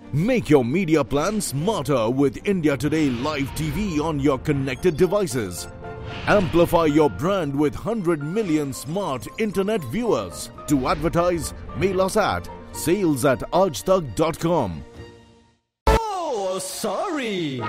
Make your media plan smarter with India Today Live TV on your connected devices. Amplify your brand with 100 million smart internet viewers. To advertise, mail us at sales@aajtak.com. Oh, sorry.